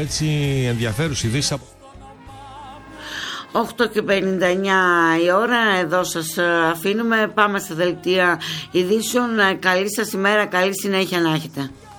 έτσι ενδιαφέρουσες ειδήσεις. 8:59 η ώρα, εδώ σας αφήνουμε. Πάμε στα δελτία ειδήσεων. Καλή σας ημέρα, καλή συνέχεια να έχετε.